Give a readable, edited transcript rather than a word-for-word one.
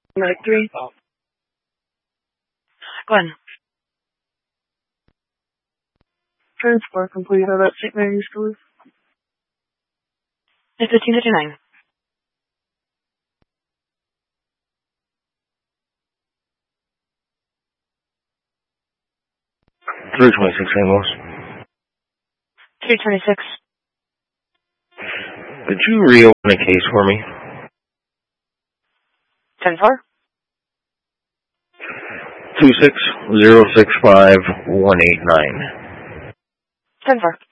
Medic 3. Go ahead. Transport complete. How about St. Mary's, Duluth? It's 1559. $326 St. Louis. 326. Could you reopen a case for me? 10-4. 26065-189. 10-4.